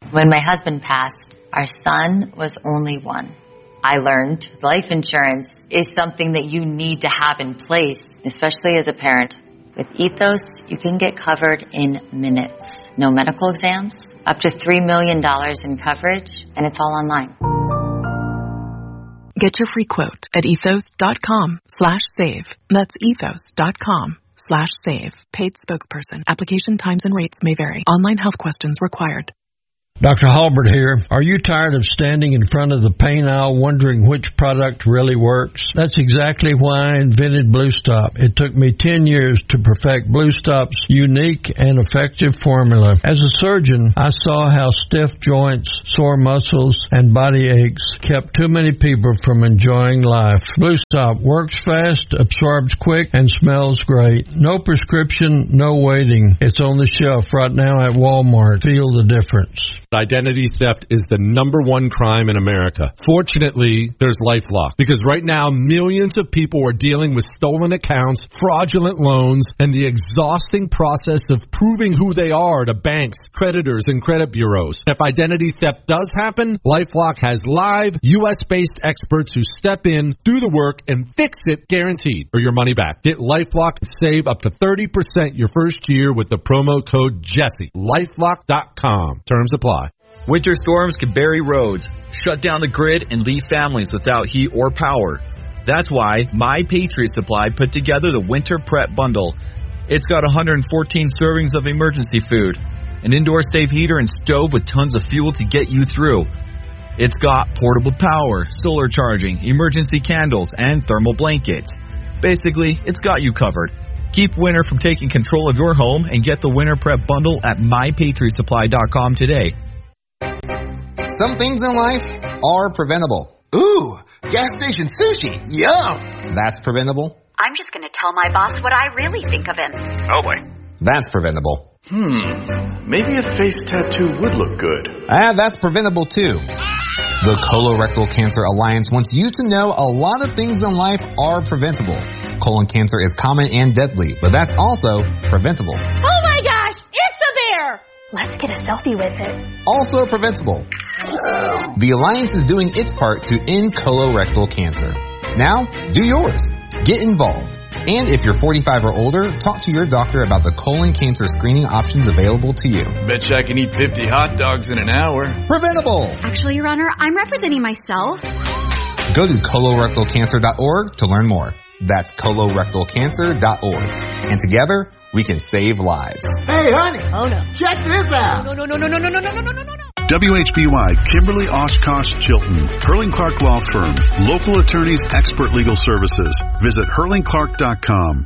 When my husband passed, our son was only one. I learned life insurance is something that you need to have in place, especially as a parent. With Ethos, you can get covered in minutes. No medical exams, up to $3 million in coverage, and it's all online. Get your free quote at ethos.com/save. That's ethos.com/save. Paid spokesperson. Application times and rates may vary. Online health questions required. Dr. Halbert here. Are you tired of standing in front of the paint aisle wondering which product really works? That's exactly why I invented Blue Stop. It took me 10 years to perfect Blue Stop's unique and effective formula. As a surgeon, I saw how stiff joints, sore muscles, and body aches kept too many people from enjoying life. Blue Stop works fast, absorbs quick, and smells great. No prescription, no waiting. It's on the shelf right now at Walmart. Feel the difference. Identity theft is the #1 crime in America. Fortunately, there's LifeLock, because right now millions of people are dealing with stolen accounts, fraudulent loans, and the exhausting process of proving who they are to banks, creditors, and credit bureaus. If identity theft does happen, LifeLock has live U.S.-based experts who step in, do the work, and fix it guaranteed, or your money back. Get LifeLock and save up to 30% your first year with the promo code Jesse. LifeLock.com. Terms apply. Winter storms can bury roads, shut down the grid, and leave families without heat or power. That's why My Patriot Supply put together the Winter Prep Bundle. It's got 114 servings of emergency food, an indoor safe heater and stove with tons of fuel to get you through. It's got portable power, solar charging, emergency candles, and thermal blankets. Basically, it's got you covered. Keep winter from taking control of your home and get the Winter Prep Bundle at MyPatriotSupply.com today. Some things in life are preventable. Ooh, gas station sushi. Yum. That's preventable. I'm just going to tell my boss what I really think of him. Oh boy. That's preventable. Maybe a face tattoo would look good. That's preventable too. The Colorectal Cancer Alliance wants you to know a lot of things in life are preventable. Colon cancer is common and deadly, but that's also preventable. Oh my gosh, it's a bear! Let's get a selfie with it. Also preventable. The Alliance is doing its part to end colorectal cancer. Now, do yours. Get involved. And if you're 45 or older, talk to your doctor about the colon cancer screening options available to you. Bet you I can eat 50 hot dogs in an hour. Preventable! Actually, Your Honor, I'm representing myself. Go to colorectalcancer.org to learn more. That's colorectalcancer.org. And together, we can save lives. Hey, honey. Oh, no. Check this out. No. WHBY, Kimberly Oshkosh Chilton, Hurling Clark Law Firm, local attorneys, expert legal services. Visit hurlingclark.com.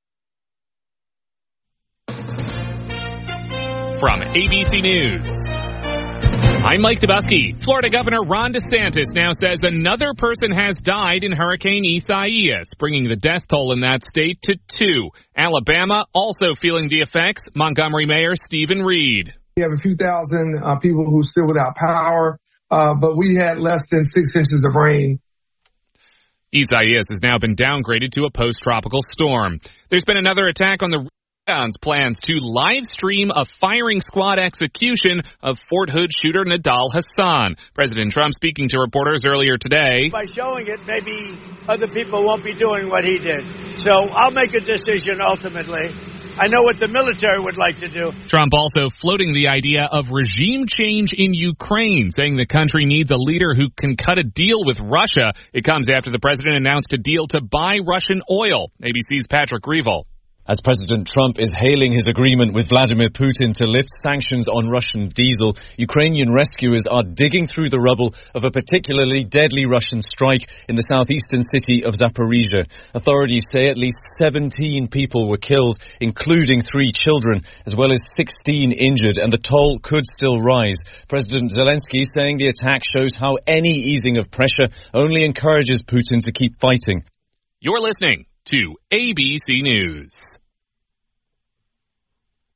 From ABC News, I'm Mike Dubusky. Florida Governor Ron DeSantis now says another person has died in Hurricane Isaias, bringing the death toll in that state to 2. Alabama also feeling the effects. Montgomery Mayor Stephen Reed. We have a few thousand people who are still without power, but we had less than 6 inches of rain. Isaias has now been downgraded to a post-tropical storm. There's been another attack on the Pentagon's plans to live stream a firing squad execution of Fort Hood shooter Nidal Hasan. President Trump speaking to reporters earlier today. By showing it, maybe other people won't be doing what he did. So I'll make a decision ultimately. I know what the military would like to do. Trump also floating the idea of regime change in Ukraine, saying the country needs a leader who can cut a deal with Russia. It comes after the president announced a deal to buy Russian oil. ABC's Patrick Grievel. As President Trump is hailing his agreement with Vladimir Putin to lift sanctions on Russian diesel, Ukrainian rescuers are digging through the rubble of a particularly deadly Russian strike in the southeastern city of Zaporizhia. Authorities say at least 17 people were killed, including 3 children, as well as 16 injured, and the toll could still rise. President Zelensky saying the attack shows how any easing of pressure only encourages Putin to keep fighting. You're listening to ABC News.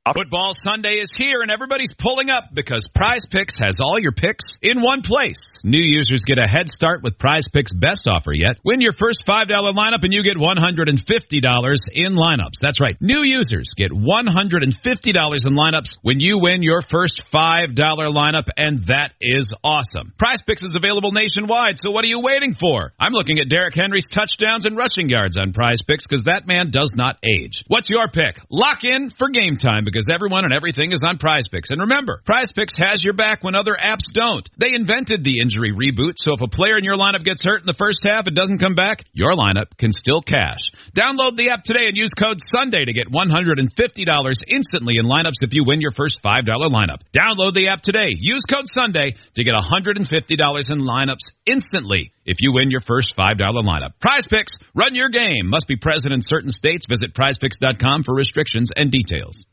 Football Sunday is here and everybody's pulling up because Prize Picks has all your picks in one place. New users get a head start with Prize Picks' best offer yet. Win your first $5 lineup and you get $150 in lineups. That's right. New users get $150 in lineups when you win your first $5 lineup, and that is awesome. Prize Picks is available nationwide, so what are you waiting for? I'm looking at Derrick Henry's touchdowns and rushing yards on Prize Picks because that man does not age. What's your pick? Lock in for game time because everyone and everything is on Prize Picks. And remember, Prize Picks has your back when other apps don't. They invented the injury reboot, so if a player in your lineup gets hurt in the first half and doesn't come back, your lineup can still cash. Download the app today and use code SUNDAY to get $150 instantly in lineups if you win your first $5 lineup. Download the app today. Use code SUNDAY to get $150 in lineups instantly if you win your first $5 lineup. Prize Picks, run your game. Must be present in certain states. Visit prizepicks.com for restrictions and details.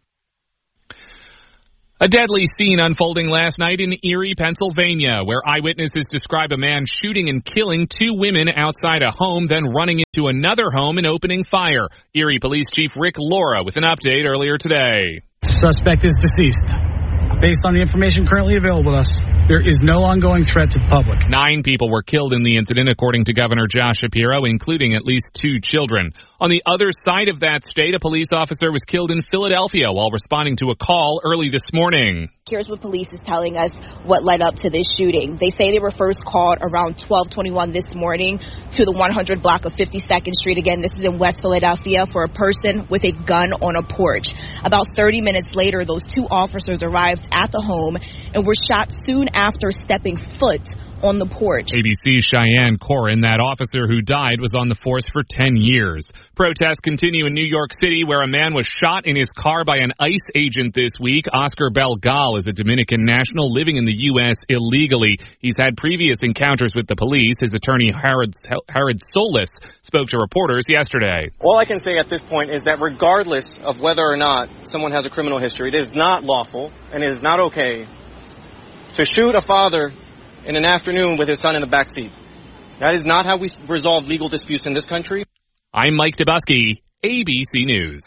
A deadly scene unfolding last night in Erie, Pennsylvania, where eyewitnesses describe a man shooting and killing two women outside a home, then running into another home and opening fire. Erie Police Chief Rick Laura with an update earlier today. Suspect is deceased. Based on the information currently available to us, there is no ongoing threat to the public. 9 people were killed in the incident, according to Governor Josh Shapiro, including at least 2 children. On the other side of that state, a police officer was killed in Philadelphia while responding to a call early this morning. Here's what police is telling us what led up to this shooting. They say they were first called around 12:21 this morning to the 100 block of 52nd Street. Again, this is in West Philadelphia, for a person with a gun on a porch. About 30 minutes later, those 2 officers arrived at the home and were shot soon after stepping foot on the porch. ABC's Cheyenne Corin, that officer who died, was on the force for 10 years. Protests continue in New York City, where a man was shot in his car by an ICE agent this week. Oscar Belgal is a Dominican national living in the U.S. illegally. He's had previous encounters with the police. His attorney, Jared Solis, spoke to reporters yesterday. All I can say at this point is that regardless of whether or not someone has a criminal history, it is not lawful and it is not okay to shoot a father in an afternoon with his son in the backseat. That is not how we resolve legal disputes in this country. I'm Mike Dubusky, ABC News.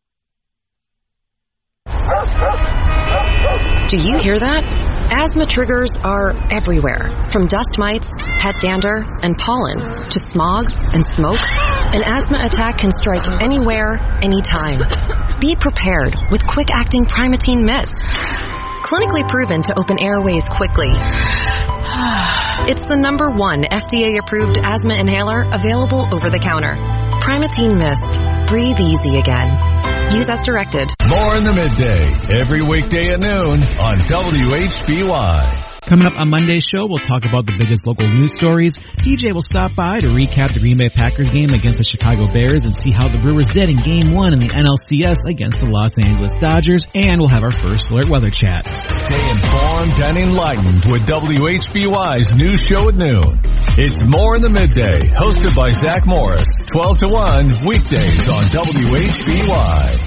Do you hear that? Asthma triggers are everywhere, from dust mites, pet dander, and pollen, to smog and smoke. An asthma attack can strike anywhere, anytime. Be prepared with quick-acting Primatene Mist. Clinically proven to open airways quickly. It's the #1 FDA-approved asthma inhaler available over the counter. Primatene Mist. Breathe easy again. Use as directed. More in the midday, every weekday at noon on WHBY. Coming up on Monday's show, we'll talk about the biggest local news stories. PJ will stop by to recap the Green Bay Packers game against the Chicago Bears and see how the Brewers did in Game 1 in the NLCS against the Los Angeles Dodgers. And we'll have our first alert weather chat. Stay informed and enlightened with WHBY's news show at noon. It's More in the Midday, hosted by Zach Morris, 12 to 1, weekdays on WHBY.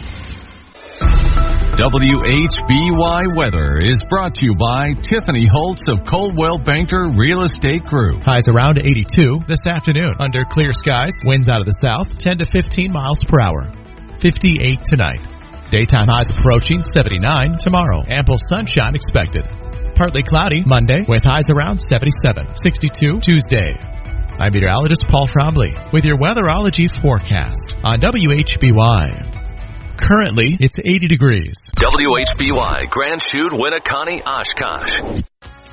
WHBY weather is brought to you by Tiffany Holtz of Coldwell Banker Real Estate Group. Highs around 82 this afternoon. Under clear skies, winds out of the south, 10 to 15 miles per hour. 58 tonight. Daytime highs approaching 79 tomorrow. Ample sunshine expected. Partly cloudy Monday with highs around 77. 62 Tuesday. I'm meteorologist Paul Frombley with your weatherology forecast on WHBY. Currently, it's 80 degrees. WHBY, Grand Chute, Winneconne, Oshkosh.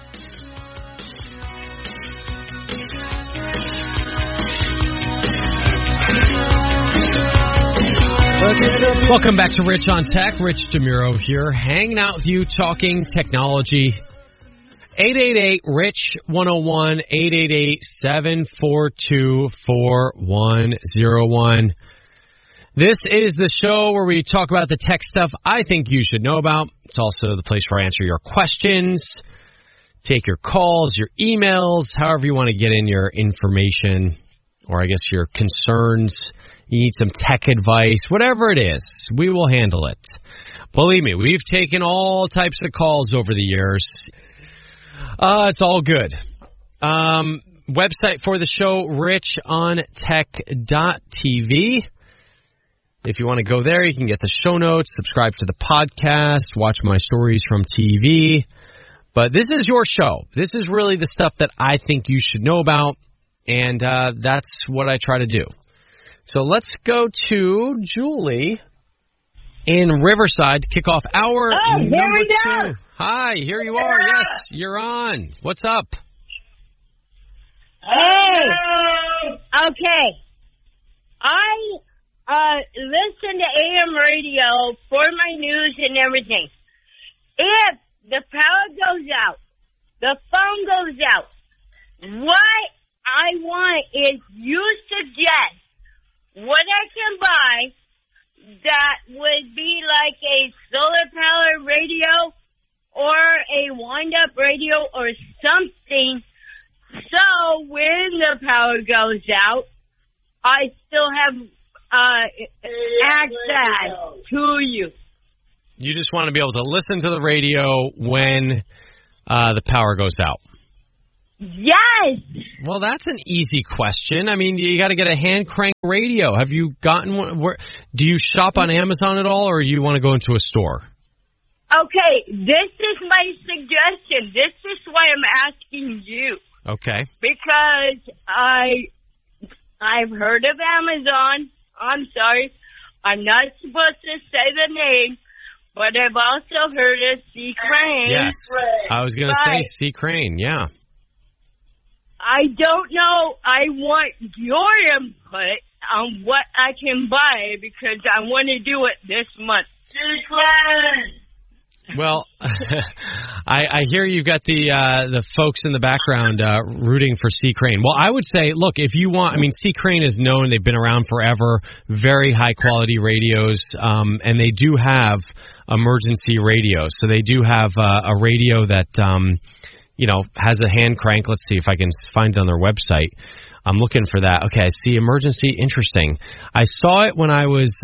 Welcome back to Rich on Tech. Rich DeMuro here, hanging out with you, talking technology. 888-RICH-101, 888-742-4101. This is the show where we talk about the tech stuff I think you should know about. It's also the place where I answer your questions, take your calls, your emails, however you want to get in your information, or I guess your concerns. You need some tech advice, whatever it is, we will handle it. Believe me, we've taken all types of calls over the years. It's all good. Website for the show, richontech.tv. If you want to go there, you can get the show notes, subscribe to the podcast, watch my stories from TV. But this is your show. This is really the stuff that I think you should know about, and that's what I try to do. So let's go to Julie in Riverside to kick off our number 2. Hi, here you are. Yes, you're on. What's up? Hey. Okay. I listen to AM radio for my news and everything. If the power goes out, the phone goes out, what I want is you suggest what I can buy that would be like a solar power radio or a wind-up radio or something, so when the power goes out, I still have access to you. You just want to be able to listen to the radio when the power goes out. Yes. Well, that's an easy question. I mean, you got to get a hand crank radio. Have you gotten one? Do you shop on Amazon at all, or you want to go into a store? Okay, this is my suggestion. This is why I'm asking you. Okay. Because I've heard of Amazon. I'm sorry. I'm not supposed to say the name, but I've also heard of C. Crane. Yes. I was going to say C. Crane, yeah. I don't know. I want your input on what I can buy because I want to do it this month. C. Crane! Well, I hear you've got the folks in the background rooting for C. Crane. Well, I would say, look, if you want, I mean, C. Crane is known. They've been around forever, very high-quality radios, and they do have emergency radios. So they do have a radio that, has a hand crank. Let's see if I can find it on their website. I'm looking for that. Okay, I see emergency. Interesting. I saw it when I was...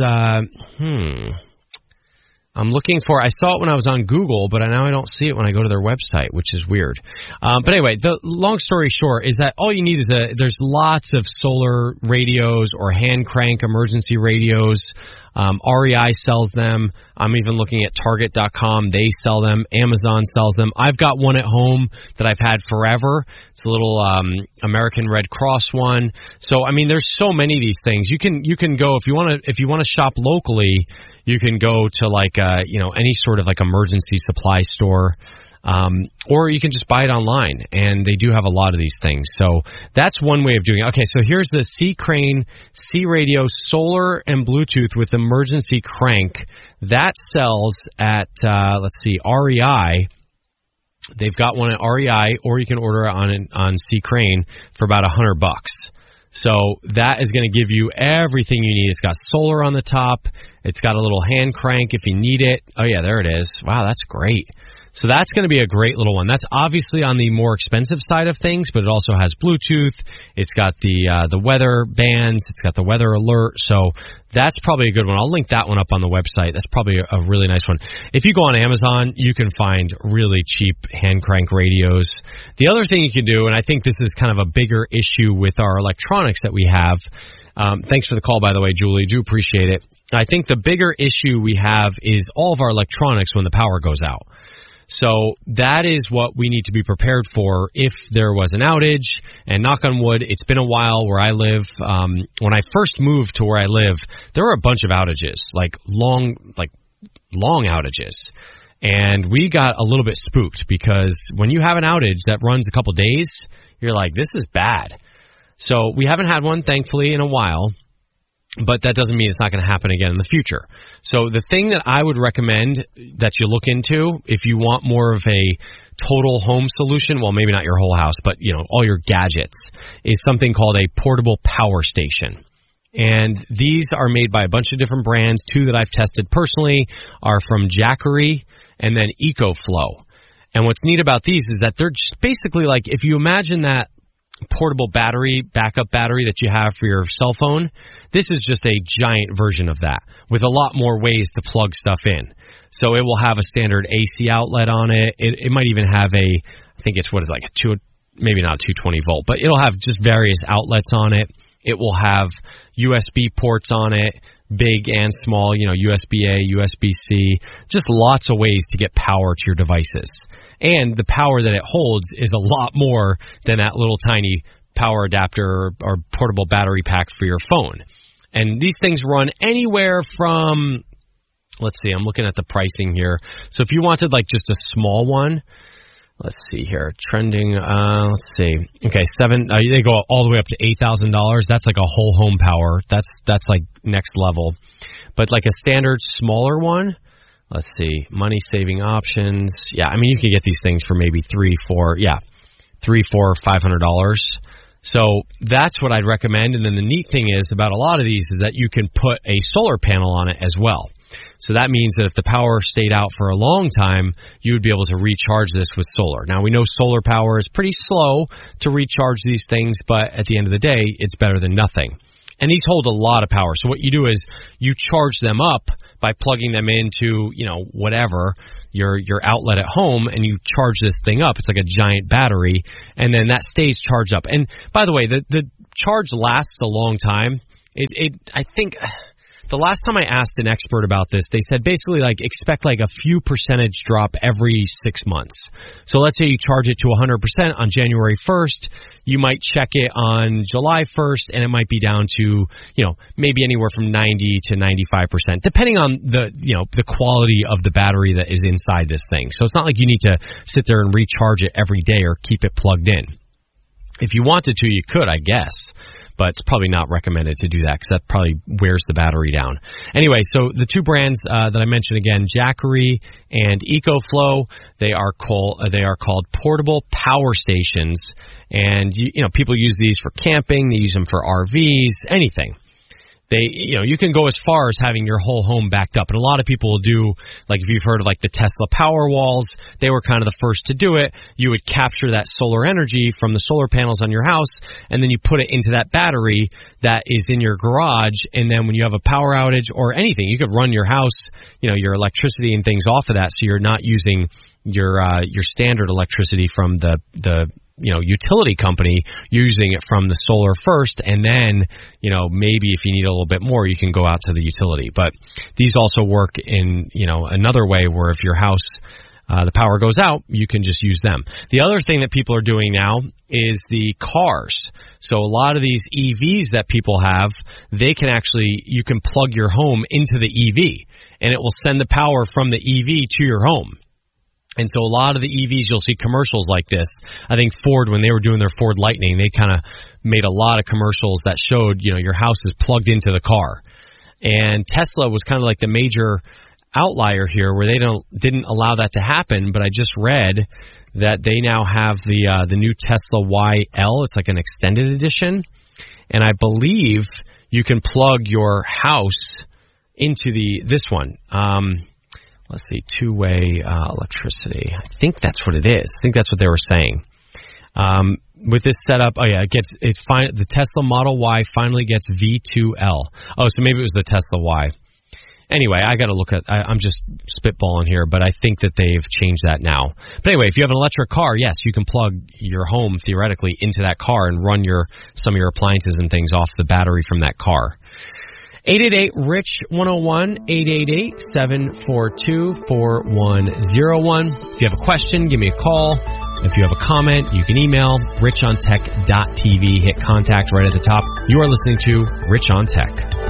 I saw it when I was on Google, but now I don't see it when I go to their website, which is weird. But anyway, the long story short is that all you need is there's lots of solar radios or hand crank emergency radios. REI sells them. I'm even looking at Target.com. They sell them. Amazon sells them. I've got one at home that I've had forever. It's a little American Red Cross one. So I mean, there's so many of these things. You can go if you want to shop locally. You can go to like any sort of like emergency supply store. Or you can just buy it online, and they do have a lot of these things. So that's one way of doing it. Okay, so here's the C. Crane C Radio solar and Bluetooth with emergency crank. That sells at, REI. They've got one at REI, or you can order it on C. Crane for about $100. So that is going to give you everything you need. It's got solar on the top. It's got a little hand crank if you need it. Oh, yeah, there it is. Wow, that's great. So that's going to be a great little one. That's obviously on the more expensive side of things, but it also has Bluetooth. It's got the weather bands. It's got the weather alert. So that's probably a good one. I'll link that one up on the website. That's probably a really nice one. If you go on Amazon, you can find really cheap hand crank radios. The other thing you can do, and I think this is kind of a bigger issue with our electronics that we have. Thanks for the call, by the way, Julie. Do appreciate it. I think the bigger issue we have is all of our electronics when the power goes out. So that is what we need to be prepared for if there was an outage. And knock on wood, it's been a while where I live. When I first moved to where I live, there were a bunch of outages, like long outages. And we got a little bit spooked because when you have an outage that runs a couple days, you're like, this is bad. So we haven't had one, thankfully, in a while. But that doesn't mean it's not going to happen again in the future. So the thing that I would recommend that you look into if you want more of a total home solution, well, maybe not your whole house, but all your gadgets, is something called a portable power station. And these are made by a bunch of different brands. Two that I've tested personally are from Jackery and then EcoFlow. And what's neat about these is that they're just basically like, if you imagine that portable backup battery that you have for your cell phone, this is just a giant version of that with a lot more ways to plug stuff in. So it will have a standard AC outlet on it. It might even have maybe not a 220 volt, but it'll have just various outlets on it. It will have USB ports on it, big and small, USB-A, USB-C, just lots of ways to get power to your devices. And the power that it holds is a lot more than that little tiny power adapter or portable battery pack for your phone. And these things run anywhere from, let's see, I'm looking at the pricing here. So if you wanted like just a small one, let's see here, trending, let's see. Okay, they go all the way up to $8,000. That's like a whole home power. That's like next level. But like a standard smaller one, let's see, money saving options. Yeah, I mean, you can get these things for maybe $300, $500. So that's what I'd recommend. And then the neat thing is about a lot of these is that you can put a solar panel on it as well. So that means that if the power stayed out for a long time, you would be able to recharge this with solar. Now, we know solar power is pretty slow to recharge these things, but at the end of the day, it's better than nothing. And these hold a lot of power. So what you do is you charge them up by plugging them into, whatever, your outlet at home, and you charge this thing up. It's like a giant battery, and then that stays charged up. And by the way, the charge lasts a long time. I think the last time I asked an expert about this, they said basically like expect like a few percentage drop every 6 months. So let's say you charge it to 100% on January 1st. You might check it on July 1st, and it might be down to, maybe anywhere from 90 to 95%, depending on the quality of the battery that is inside this thing. So it's not like you need to sit there and recharge it every day or keep it plugged in. If you wanted to, you could, I guess. But it's probably not recommended to do that because that probably wears the battery down. Anyway, so the two brands that I mentioned again, Jackery and EcoFlow, they are called portable power stations, and people use these for camping, they use them for RVs, anything. You can go as far as having your whole home backed up. And a lot of people will do, like if you've heard of like the Tesla Powerwalls, they were kind of the first to do it. You would capture that solar energy from the solar panels on your house, and then you put it into that battery that is in your garage. And then when you have a power outage or anything, you could run your house, your electricity and things off of that, so you're not using your standard electricity from the utility company, using it from the solar first, and then, maybe if you need a little bit more, you can go out to the utility. But these also work in, another way where if your house, the power goes out, you can just use them. The other thing that people are doing now is the cars. So a lot of these EVs that people have, you can plug your home into the EV, and it will send the power from the EV to your home. And so a lot of the EVs, you'll see commercials like this. I think Ford, when they were doing their Ford Lightning, they kind of made a lot of commercials that showed, your house is plugged into the car. And Tesla was kind of like the major outlier here where they didn't allow that to happen. But I just read that they now have the new Tesla YL. It's like an extended edition. And I believe you can plug your house into this one. Let's see, two-way electricity. I think that's what it is. I think that's what they were saying. With this setup, the Tesla Model Y finally gets V2L. Oh, so maybe it was the Tesla Y. Anyway, I got to look at. I'm just spitballing here, but I think that they've changed that now. But anyway, if you have an electric car, yes, you can plug your home theoretically into that car and run some of your appliances and things off the battery from that car. 888-RICH-101, 888-742-4101. If you have a question, give me a call. If you have a comment, you can email richontech.tv. Hit contact right at the top. You are listening to Rich on Tech.